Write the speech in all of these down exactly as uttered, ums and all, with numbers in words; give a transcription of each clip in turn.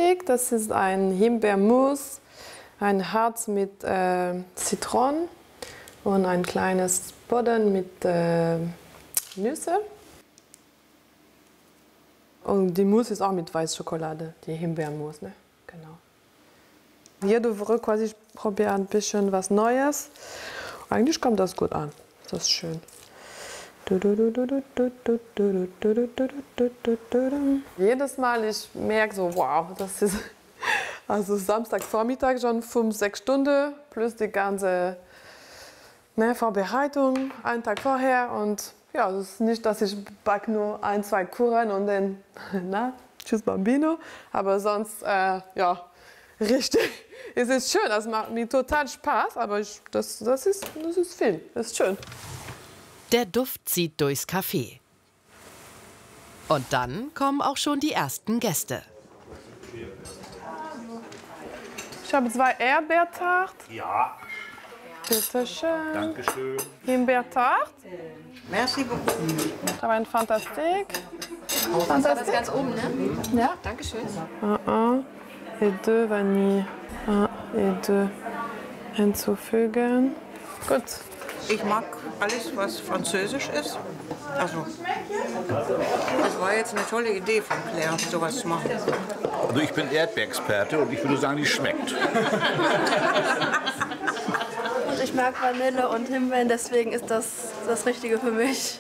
fertig. Das ist ein Himbeermus, ein Harz mit äh, Zitronen und ein kleines Boden mit äh, Nüsse. Und die Mousse ist auch mit Weißschokolade, die Himbeermus, ne? Genau. Jede Woche quasi ich probiere ein bisschen was Neues. Eigentlich kommt das gut an. Das ist schön. Jedes Mal ich merke so, wow, das ist also Samstagvormittag schon fünf, sechs Stunden plus die ganze ne, Vorbereitung einen Tag vorher und ja, es ist nicht, dass ich backe nur ein, zwei Kuchen und dann na, tschüss Bambino, aber sonst äh, ja richtig. Es ist schön, das macht mir total Spaß, aber ich, das, das, ist, das ist viel, das ist schön. Der Duft zieht durchs Café. Und dann kommen auch schon die ersten Gäste. Ich habe zwei Erdbeertart. Ja. Bitte schön. Dankeschön. Himbeertart. Merci beaucoup. Ich habe ein Fantastik. Fantastik. Das ganz oben, ne? Ja. Dankeschön. Un, un et deux Vanille. Un et deux hinzufügen. Gut. Ich mag alles, was französisch ist. Also, das war jetzt eine tolle Idee von Claire, sowas zu machen. Also ich bin Erdbeerexperte und ich würde sagen, die schmeckt. Und ich mag Vanille und Himbeeren, deswegen ist das das Richtige für mich.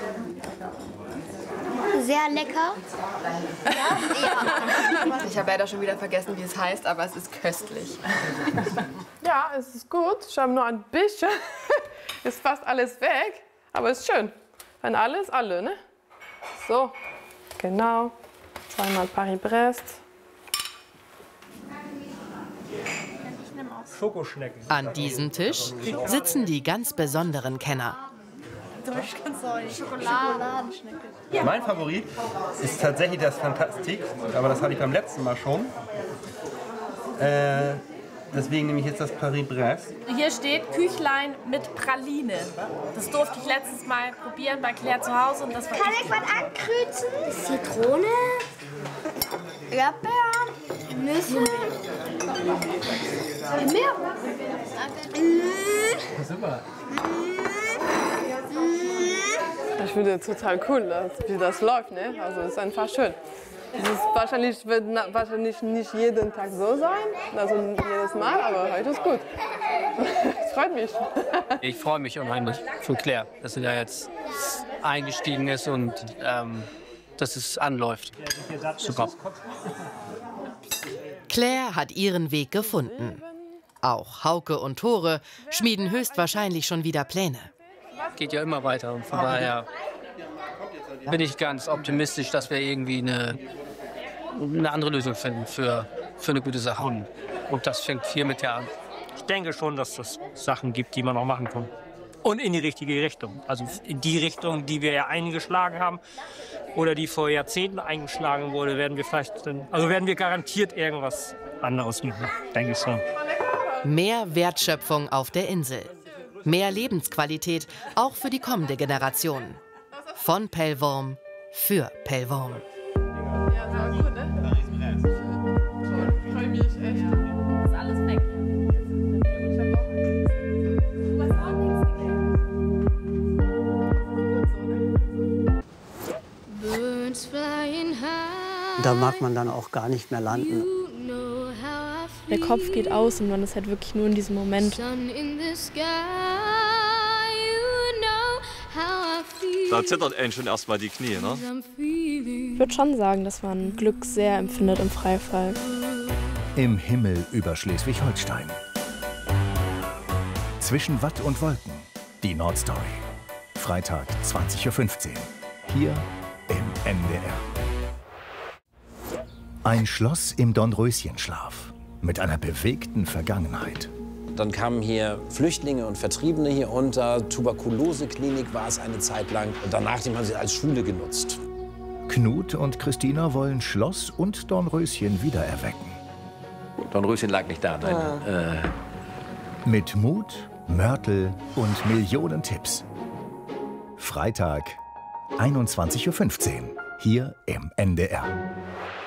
Sehr lecker. Ja? Ja. Ich habe leider schon wieder vergessen, wie es heißt, aber es ist köstlich. Ja, es ist gut. Ich habe nur ein bisschen. Ist fast alles weg, aber ist schön. Wenn alles, alle, ne? So, genau. Zweimal Paris-Brest. Schokoschnecken. An diesem Tisch sitzen die ganz besonderen Kenner. Schokoladenschnecke. Mein Favorit ist tatsächlich das Fantastik, aber das hatte ich beim letzten Mal schon. Äh, deswegen nehme ich jetzt das Paris-Brest. Hier steht Küchlein mit Praline. Das durfte ich letztes Mal probieren bei Claire zu Hause und das war Kann ich was ankreuzen? Zitrone, Erdbeeren, Nüsse. Mehr. Super. Ich finde total cool, wie das läuft, ne? Also es ist einfach schön. Es ist wahrscheinlich, wird wahrscheinlich nicht jeden Tag so sein, also jedes Mal, aber heute ist gut. Es freut mich. Ich freue mich unheimlich für Claire, dass sie da jetzt eingestiegen ist und ähm, dass es anläuft. Super. Claire hat ihren Weg gefunden. Auch Hauke und Tore schmieden höchstwahrscheinlich schon wieder Pläne. Geht ja immer weiter und von daher bin ich ganz optimistisch, dass wir irgendwie eine, eine andere Lösung finden für, für eine gute Sache. Und, und das fängt hier mit der an. Ich denke schon, dass es Sachen gibt, die man noch machen kann. Und in die richtige Richtung. Also in die Richtung, die wir ja eingeschlagen haben oder die vor Jahrzehnten eingeschlagen wurde, werden wir vielleicht, also werden wir garantiert irgendwas anderes machen, denke ich so. Mehr Wertschöpfung auf der Insel. Mehr Lebensqualität, auch für die kommende Generation. Von Pellworm für Pellworm. Ja, sehr gut, ne? Ich freue mich echt. ist alles weg. Da mag man dann auch gar nicht mehr landen. Der Kopf geht aus und man ist halt wirklich nur in diesem Moment. Da zittert einen schon erst mal die Knie, ne? Ich würde schon sagen, dass man Glück sehr empfindet im Freifall. Im Himmel über Schleswig-Holstein. Zwischen Watt und Wolken. Die Nordstory. Freitag zwanzig Uhr fünfzehn. Hier im N D R. Ein Schloss im Dornröschenschlaf. Mit einer bewegten Vergangenheit. Dann kamen hier Flüchtlinge und Vertriebene hier unter. Tuberkuloseklinik war es eine Zeit lang. Und danach haben sie als Schule genutzt. Knut und Christina wollen Schloss und Dornröschen wiedererwecken. Dornröschen lag nicht da, nein. Ah. Äh. Mit Mut, Mörtel und Millionen Tipps. Freitag, einundzwanzig Uhr fünfzehn. Hier im N D R.